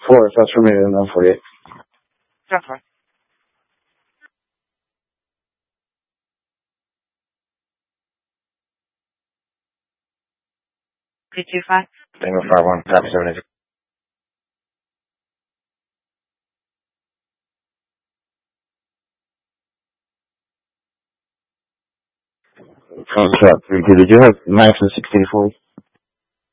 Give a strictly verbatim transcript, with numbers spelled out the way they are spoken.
four, if that's for me, then I'm forty-eight. That's fine. two two five. Tango five one, copy seven eight. From truck three two, did you have max in sixteen forty?